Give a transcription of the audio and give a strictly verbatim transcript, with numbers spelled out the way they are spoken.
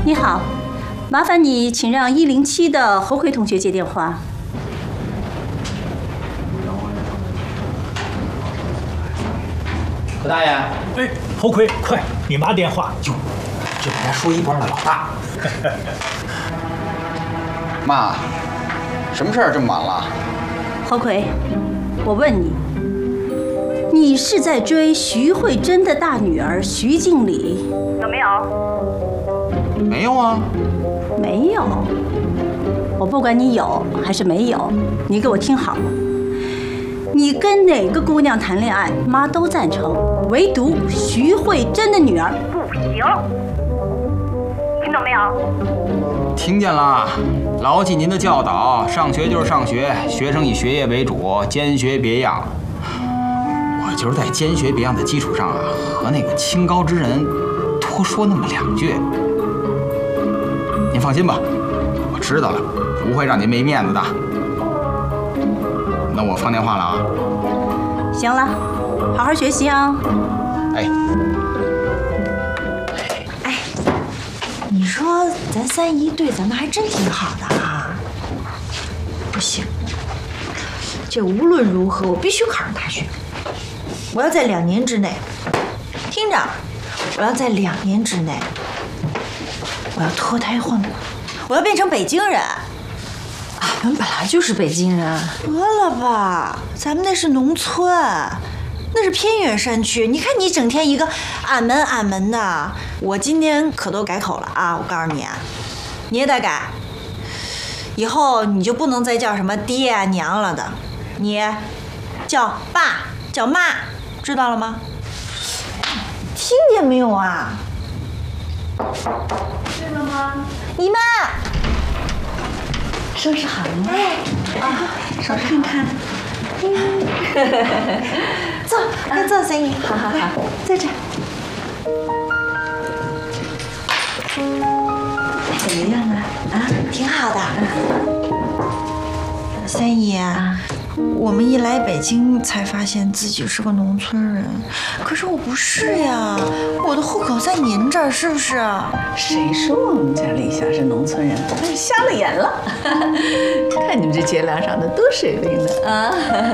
你好，麻烦你请让一零七的侯奎同学接电话。 何大爷， 哎，侯奎，快，你妈电话。 哟，这是咱说一班的老大。妈，什么事儿这么晚了？ 侯奎，我问你，你是在追徐慧珍的大女儿徐静礼，有没有？ 没有啊。 没有。我不管你有还是没有，你给我听好了。你跟哪个姑娘谈恋爱，妈都赞成，唯独徐慧珍的女儿不行。听懂没有？ 听见了，牢记您的教导，上学就是上学，学生以学业为主，兼学别样。我就是在兼学别样的基础上啊，和那个清高之人多说那么两句。您放心吧，我知道了，不会让您没面子的。那我放电话了啊。 行了，好好学习啊。 哎。 哎，你说咱三姨对咱们还真挺好的啊。不行，这无论如何我必须考上大学。我要在两年之内，听着，我要在两年之内，我要脱胎换骨，我要变成北京人。 俺们本来就是北京人， 得了吧，咱们那是农村，那是偏远山区。你看你整天一个俺们俺们的，我今天可都改口了啊！我告诉你啊，你也得改，以后你就不能再叫什么爹啊娘了的，你叫爸叫妈，知道了吗？听见没有啊？ 睡了吗？ 姨妈。 收拾好了吗？ 啊，少看看。坐，快坐，三姨。 好好好， 在这。 怎么样啊？啊， 挺好的。三姨，我们一来北京才发现自己是个农村人，可是我不是呀，我的户口在您这儿，是不是？ 谁说我们家丽霞是农村人？瞎了眼了！看你们这街梁上的多水灵的啊！